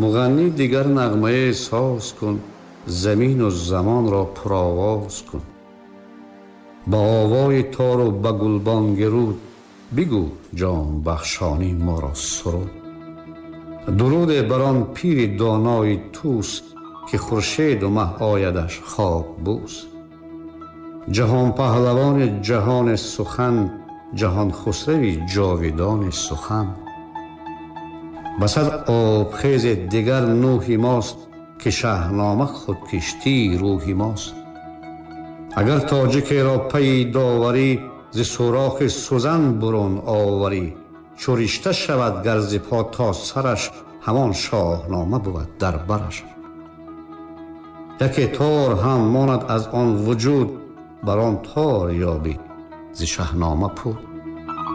مغنی دیگر نغمه ساز کن، زمین و زمان را پرآواز کن. با آوای تار و به گلبانگ رود بگو جام بخشانی ما را سرود. درود بران پیر دانای توست که خورشید و مه آیدش خواب بوس. جهان پهلوان جهان سخن، جهان خسروی جاویدان سخن. بسد آبخیز دیگر نوحی ماست که شاهنامه خود کشتی روحی ماست. اگر تاجیک را پی داوری، ز سوراخ سوزن برون آوری. چو رشته شود گر ز پا تا سرش، همان شاهنامه بود در برش. یکی تار هم ماند از آن وجود، بر آن تار یابی ز شاهنامه پود.